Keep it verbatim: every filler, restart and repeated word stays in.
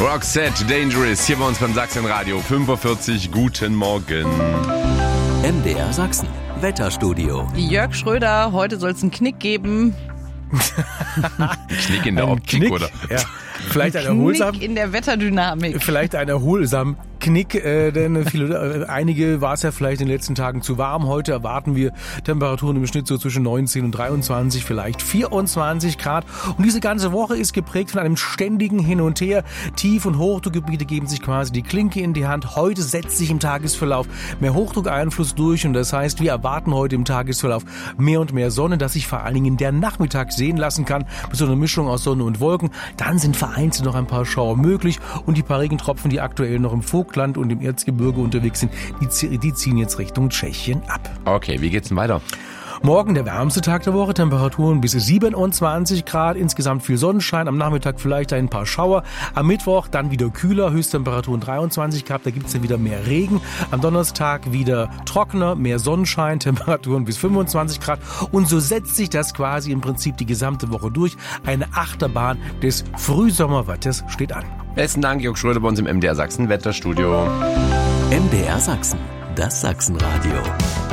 Roxette Dangerous hier bei uns beim Sachsenradio. fünfundvierzig, guten Morgen. M D R Sachsen, Wetterstudio. Jörg Schröder, heute soll es einen Knick geben. Knick in der Ein Optik, Knick, oder? Ja. Vielleicht ein Knick erholsam, in der Wetterdynamik. vielleicht ein erholsam Knick, äh, denn viele, äh, einige war es ja vielleicht in den letzten Tagen zu warm. Heute erwarten wir Temperaturen im Schnitt so zwischen neunzehn und dreiundzwanzig, vielleicht vierundzwanzig Grad. Und diese ganze Woche ist geprägt von einem ständigen Hin und Her. Tief- und Hochdruckgebiete geben sich quasi die Klinke in die Hand. Heute setzt sich im Tagesverlauf mehr Hochdruckeinfluss durch und das heißt, wir erwarten heute im Tagesverlauf mehr und mehr Sonne, das sich vor allen Dingen der Nachmittag sehen lassen kann. Mit so einer Mischung aus Sonne und Wolken. Dann sind vereinzelt noch ein paar Schauer möglich und die paar Regentropfen, die aktuell noch im Vogtland und im Erzgebirge unterwegs sind, die, die ziehen jetzt Richtung Tschechien ab. Okay, wie geht's denn weiter? Morgen der wärmste Tag der Woche, Temperaturen bis siebenundzwanzig Grad, insgesamt viel Sonnenschein, am Nachmittag vielleicht ein paar Schauer, am Mittwoch dann wieder kühler, Höchsttemperaturen dreiundzwanzig Grad, da gibt's dann wieder mehr Regen, am Donnerstag wieder trockener, mehr Sonnenschein, Temperaturen bis fünfundzwanzig Grad und so setzt sich das quasi im Prinzip die gesamte Woche durch. Eine Achterbahn des Frühsommerwetters steht an. Besten Dank, Jörg Schröder bei uns im M D R Sachsen Wetterstudio. M D R Sachsen, das Sachsenradio.